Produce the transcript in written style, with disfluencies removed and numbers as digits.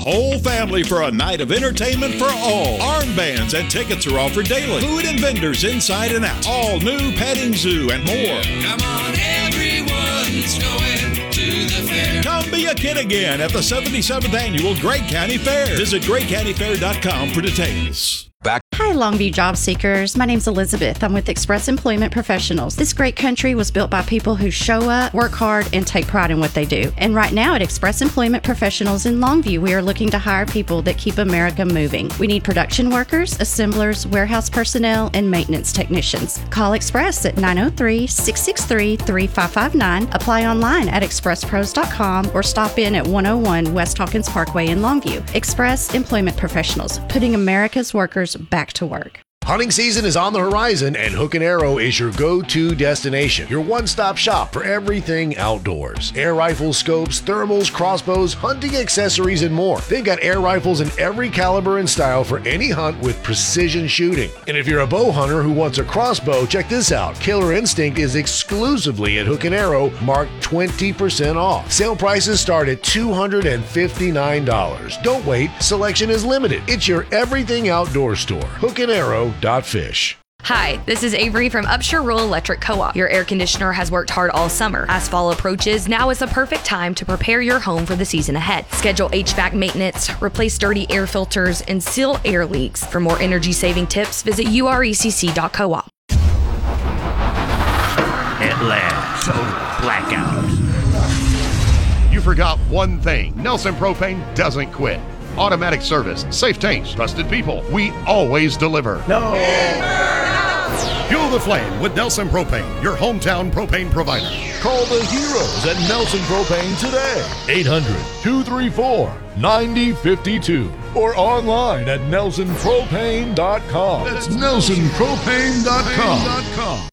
whole family for a night of entertainment for all. Armbands and tickets are offered daily. Food and vendors inside and out. All new petting zoo and more. Come on, everyone's going to the fair. Come be a kid again at the 77th Annual Great County Fair. Visit greatcountyfair.com for details. Hi, Longview job seekers. My name's Elizabeth. I'm with Express Employment Professionals. This great country was built by people who show up, work hard, and take pride in what they do. And right now at Express Employment Professionals in Longview, we are looking to hire people that keep America moving. We need production workers, assemblers, warehouse personnel, and maintenance technicians. Call Express at 903-663-3559. Apply online at expresspros.com or stop in at 101 West Hawkins Parkway in Longview. Express Employment Professionals, putting America's workers back to work. Hunting season is on the horizon, and Hook & Arrow is your go-to destination. Your one-stop shop for everything outdoors. Air rifles, scopes, thermals, crossbows, hunting accessories, and more. They've got air rifles in every caliber and style for any hunt with precision shooting. And if you're a bow hunter who wants a crossbow, check this out. Killer Instinct is exclusively at Hook & Arrow, marked 20% off. Sale prices start at $259. Don't wait. Selection is limited. It's your everything outdoor store. Hook & Arrow. Fish. Hi, this is Avery from Upshur Rural Electric Co-op. Your air conditioner has worked hard all summer. As fall approaches, now is the perfect time to prepare your home for the season ahead. Schedule HVAC maintenance, replace dirty air filters, and seal air leaks. For more energy-saving tips, visit urecc.coop. At last, blackout. You forgot one thing. Nelson Propane doesn't quit. Automatic service, safe tanks, trusted people. We always deliver. No. Fuel the flame with Nelson Propane, your hometown propane provider. Call the heroes at Nelson Propane today. 800-234-9052 or online at nelsonpropane.com. That's nelsonpropane.com.